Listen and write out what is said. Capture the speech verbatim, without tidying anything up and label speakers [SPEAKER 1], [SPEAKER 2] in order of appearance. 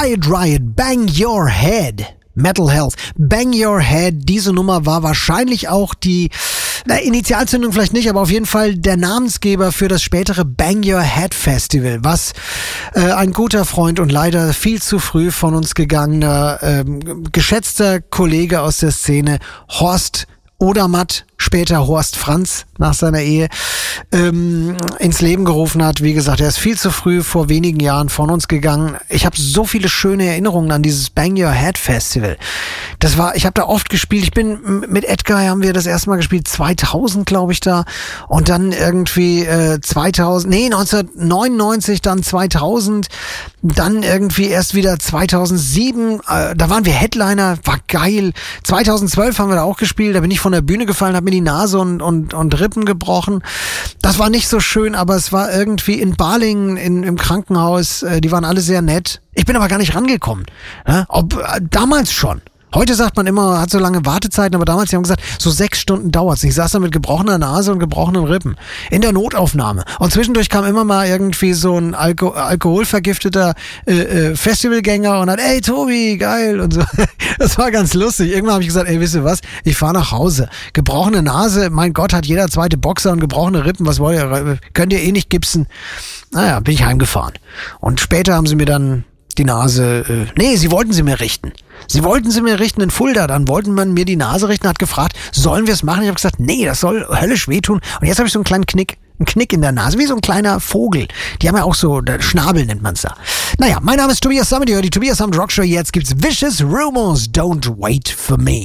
[SPEAKER 1] Riot Riot, Bang Your Head. Metal Health, Bang Your Head. Diese Nummer war wahrscheinlich auch die na, Initialzündung vielleicht nicht, aber auf jeden Fall der Namensgeber für das spätere Bang Your Head Festival, was äh, ein guter Freund und leider viel zu früh von uns gegangener, ähm, geschätzter Kollege aus der Szene, Horst Odermatt, später Horst Franz nach seiner Ehe, ähm, ins Leben gerufen hat. Wie gesagt, er ist viel zu früh vor wenigen Jahren von uns gegangen. Ich habe so viele schöne Erinnerungen an dieses Bang Your Head Festival. Das war, ich habe da oft gespielt. Ich bin mit Edgar, haben wir das erste Mal gespielt, zweitausend glaube ich da. Und dann irgendwie äh, zweitausend, nee, neunzehnhundertneunundneunzig, dann zweitausend, dann irgendwie erst wieder zweitausendsieben. Äh, da waren wir Headliner, war geil. zweitausendzwölf haben wir da auch gespielt. Da bin ich von der Bühne gefallen, habe mir die Nase und, und, und Rippen gebrochen. Das war nicht so schön, aber es war irgendwie in Balingen in, im Krankenhaus. Äh, die waren alle sehr nett. Ich bin aber gar nicht rangekommen. Ja? Ob, äh, damals schon. Heute sagt man immer, hat so lange Wartezeiten, aber damals, die haben gesagt, so sechs Stunden dauert's. Ich saß da mit gebrochener Nase und gebrochenen Rippen in der Notaufnahme. Und zwischendurch kam immer mal irgendwie so ein Alko- alkoholvergifteter äh, äh, Festivalgänger und hat, ey Tobi, geil und so. Das war ganz lustig. Irgendwann habe ich gesagt, ey, wisst ihr was? Ich fahre nach Hause. Gebrochene Nase, mein Gott, hat jeder zweite Boxer und gebrochene Rippen. Was wollt ihr? Könnt ihr eh nicht gipsen. Naja, bin ich heimgefahren. Und später haben sie mir dann die Nase, äh, nee, sie wollten sie mir richten. Sie wollten sie mir richten in Fulda, dann wollten man mir die Nase richten, hat gefragt, sollen wir es machen? Ich habe gesagt, nee, das soll höllisch wehtun. Und jetzt habe ich so einen kleinen Knick, einen Knick in der Nase, wie so ein kleiner Vogel. Die haben ja auch so, der Schnabel nennt man's da. Naja, mein Name ist Tobias Sammet, ihr hört die Tobias Sammet Rockshow. Jetzt gibt's Vicious Rumors, Don't Wait For Me.